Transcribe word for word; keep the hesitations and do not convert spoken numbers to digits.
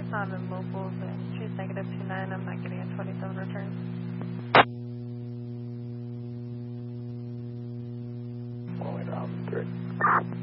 I'm in locals and choose negative two nine. I'm not getting a twenty-seven return. Only round three.